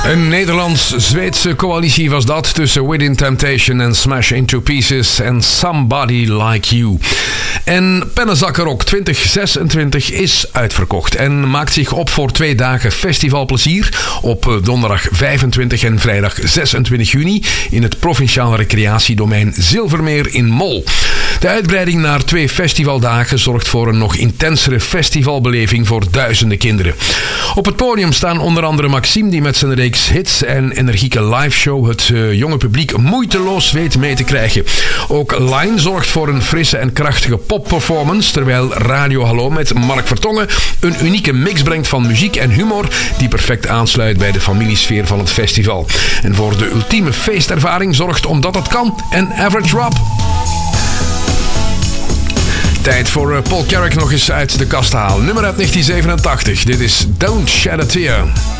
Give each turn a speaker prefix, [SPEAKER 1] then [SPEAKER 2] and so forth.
[SPEAKER 1] Een Nederlands-Zweedse coalitie was dat tussen Within Temptation en Smash Into Pieces en Somebody Like You. En Pennenzakkerok 2026 is uitverkocht en maakt zich op voor 2 dagen festivalplezier op donderdag 25 en vrijdag 26 juni in het provinciaal recreatiedomein Zilvermeer in Mol. De uitbreiding naar 2 festivaldagen zorgt voor een nog intensere festivalbeleving voor duizenden kinderen. Op het podium staan onder andere Maxime, die met zijn reeks hits en energieke liveshow het jonge publiek moeiteloos weet mee te krijgen. Ook Line zorgt voor een frisse en krachtige popperformance, terwijl Radio Hallo met Mark Vertongen een unieke mix brengt van muziek en humor die perfect aansluit bij de familiesfeer van het festival. En voor de ultieme feestervaring zorgt Omdat het kan en Average Rob. Tijd voor Paul Carrack nog eens uit de kast te halen. Nummer uit 1987. Dit is Don't Shed a Tear.